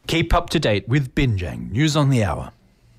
Keep up to date with Binjang News on the Hour.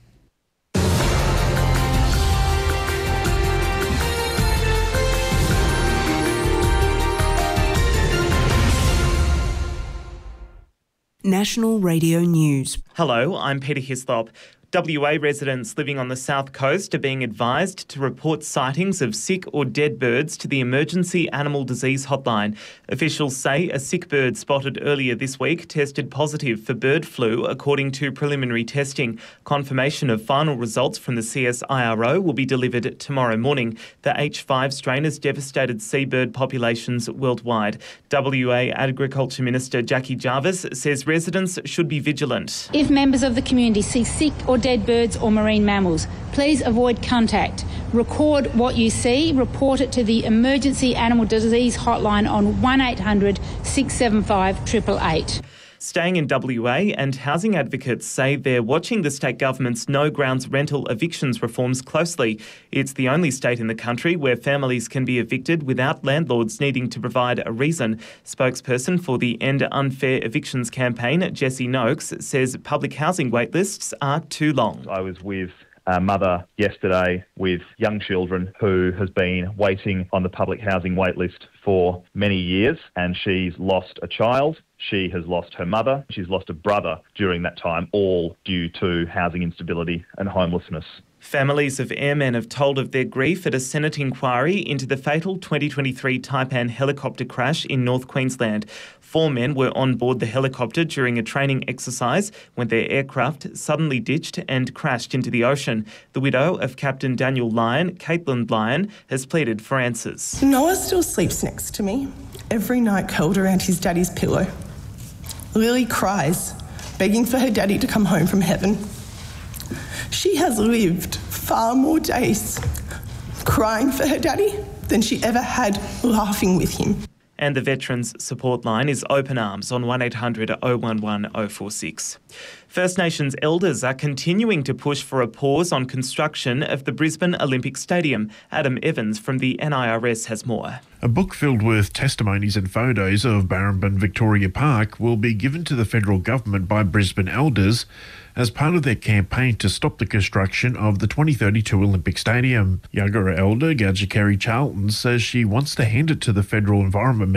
National Radio News. Hello, I'm Peter Hislop. WA residents living on the south coast are being advised to report sightings of sick or dead birds to the Emergency Animal Disease Hotline. Officials say a sick bird spotted earlier this week tested positive for bird flu, according to preliminary testing. Confirmation of final results from the CSIRO will be delivered tomorrow morning. The H5 strain has devastated seabird populations worldwide. WA Agriculture Minister Jackie Jarvis says residents should be vigilant. If members of the community see sick or dead birds or marine mammals, please avoid contact. Record what you see, report it to the Emergency Animal Disease Hotline on 1800 675 888. Staying in WA, and housing advocates say they're watching the state government's no grounds rental evictions reforms closely. It's the only state in the country where families can be evicted without landlords needing to provide a reason. Spokesperson for the End Unfair Evictions campaign, Jessie Noakes, says public housing waitlists are too long. I was with a mother yesterday with young children who has been waiting on the public housing waitlist for many years, and she's lost a child. She has lost her mother. She's lost a brother during that time, all due to housing instability and homelessness. Families of airmen have told of their grief at a Senate inquiry into the fatal 2023 Taipan helicopter crash in North Queensland. 4 men were on board the helicopter during a training exercise when their aircraft suddenly ditched and crashed into the ocean. The widow of Captain Daniel Lyon, Caitlin Lyon, has pleaded for answers. Noah still sleeps next to me, every night curled around his daddy's pillow. Lily cries, begging for her daddy to come home from heaven. She has lived far more days crying for her daddy than she ever had laughing with him. And the Veterans Support Line is open arms on 1800 011 046. First Nations elders are continuing to push for a pause on construction of the Brisbane Olympic Stadium. Adam Evans from the NIRS has more. A book filled with testimonies and photos of Barrambin Victoria Park will be given to the federal government by Brisbane elders as part of their campaign to stop the construction of the 2032 Olympic Stadium. Yagara elder Gadja Kerry Charlton says she wants to hand it to the Federal Environment